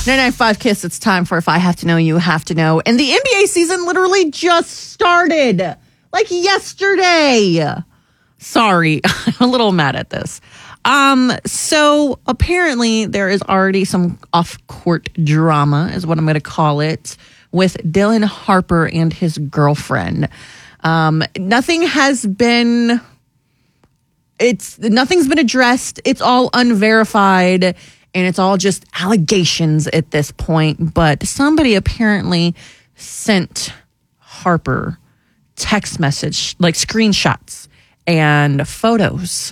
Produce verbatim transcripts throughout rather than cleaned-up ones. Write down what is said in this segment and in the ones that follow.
nine nine five KISS, it's time for If I Have to Know, You Have to Know. And the N B A season literally just started, like yesterday. Sorry, I'm a little mad at this. Um, so apparently there is already some off-court drama, is what I'm going to call it, with Dylan Harper and his girlfriend. Um, nothing has been, it's, nothing's been addressed. It's all unverified, and it's all just allegations at this point. But somebody apparently sent Harper text message, like screenshots and photos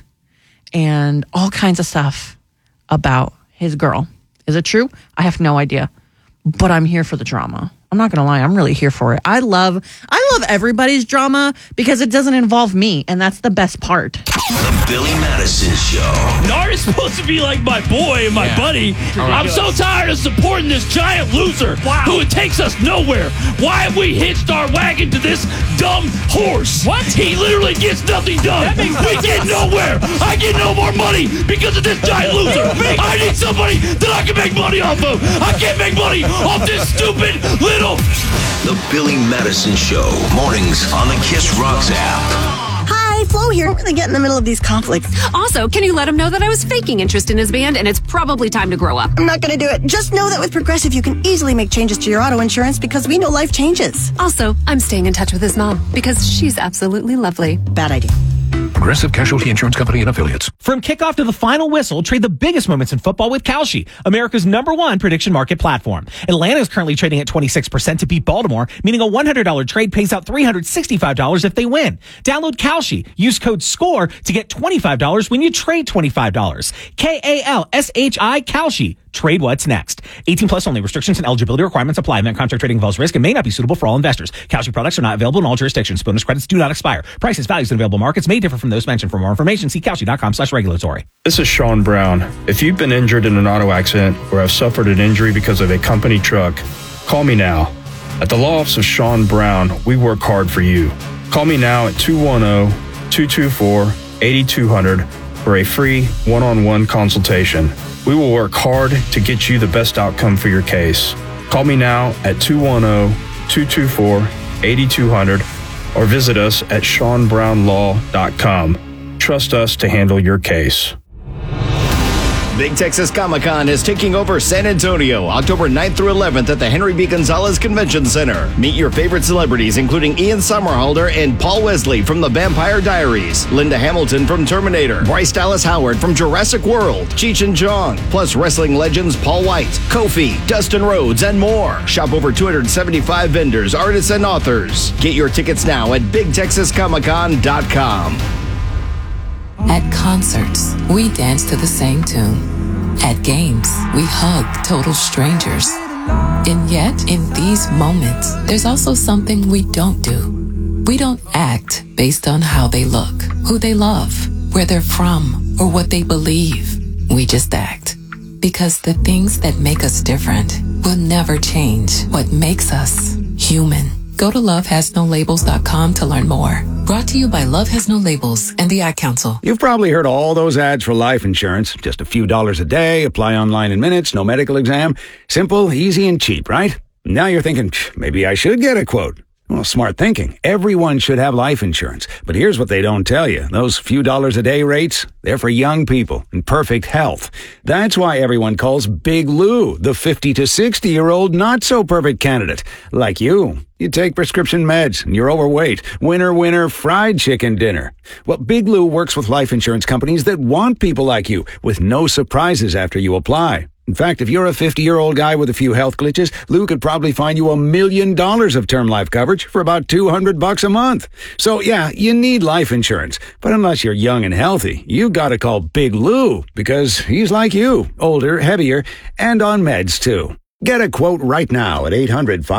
and all kinds of stuff about his girl. Is it true? I have no idea, but I'm here for the drama. I'm not going to lie. I'm really here for it. I love, I love everybody's drama because it doesn't involve me, and that's the best part. The Billy Madison Show. Nard is supposed to be like my boy and my yeah. buddy. Right. I'm so tired of supporting this giant loser wow. who takes us nowhere. Why have we hitched our wagon to this dumb horse? What? He literally gets nothing done. We get nowhere. I get no more money because of this giant loser. I need somebody that I can make money off of. I can't make money off this stupid little. The Billy Madison Show. Mornings on the KISS Rocks app. Hi, Flo here. I'm going to get in the middle of these conflicts. Also, can you let him know that I was faking interest in his band and it's probably time to grow up? I'm not going to do it. Just know that with Progressive, you can easily make changes to your auto insurance because we know life changes. Also, I'm staying in touch with his mom because she's absolutely lovely. Bad idea. Progressive Casualty Insurance Company and Affiliates. From kickoff to the final whistle, trade the biggest moments in football with Kalshi, America's number one prediction market platform. Atlanta is currently trading at twenty-six percent to beat Baltimore, meaning a one hundred dollars trade pays out three hundred sixty-five dollars if they win. Download Kalshi. Use code SCORE to get twenty-five dollars when you trade twenty-five dollars. K A L S H I Kalshi. Trade what's next. eighteen plus only. Restrictions and eligibility requirements apply. Event contract trading involves risk and may not be suitable for all investors. Kalshi products are not available in all jurisdictions. Bonus credits do not expire. Prices, values, and available markets may differ from those mentioned. For more information, see Kalshi.com slash regulatory. This is Sean Brown. If you've been injured in an auto accident or have suffered an injury because of a company truck, call me now. At the law office of Sean Brown, we work hard for you. Call me now at two one zero, two two four, eight two zero zero for a free one-on-one consultation. We will work hard to get you the best outcome for your case. Call me now at two one zero, two two four, eight two zero zero or visit us at sean brown law dot com. Trust us to handle your case. Big Texas Comic-Con is taking over San Antonio, October ninth through eleventh at the Henry B. Gonzalez Convention Center. Meet your favorite celebrities, including Ian Somerhalder and Paul Wesley from The Vampire Diaries, Linda Hamilton from Terminator, Bryce Dallas Howard from Jurassic World, Cheech and Chong, plus wrestling legends Paul White, Kofi, Dustin Rhodes, and more. Shop over two hundred seventy-five vendors, artists, and authors. Get your tickets now at big texas comic con dot com. At concerts, we dance to the same tune. At games, we hug total strangers. And yet, in these moments, there's also something we don't do. We don't act based on how they look, who they love, where they're from, or what they believe. We just act. Because the things that make us different will never change what makes us human. Go to love has no labels dot com to learn more. Brought to you by Love Has No Labels and the Ad Council. You've probably heard all those ads for life insurance. Just a few dollars a day, apply online in minutes, no medical exam. Simple, easy, and cheap, right? Now you're thinking, maybe I should get a quote. Well, smart thinking. Everyone should have life insurance. But here's what they don't tell you. Those few dollars a day rates, they're for young people in perfect health. That's why everyone calls Big Lou the fifty to sixty-year-old not-so-perfect candidate. Like you. You take prescription meds, and you're overweight. Winner, winner, fried chicken dinner. Well, Big Lou works with life insurance companies that want people like you, with no surprises after you apply. In fact, if you're a fifty-year-old guy with a few health glitches, Lou could probably find you a million dollars of term life coverage for about two hundred bucks a month. So yeah, you need life insurance. But unless you're young and healthy, you gotta call Big Lou, because he's like you, older, heavier, and on meds too. Get a quote right now at eight hundred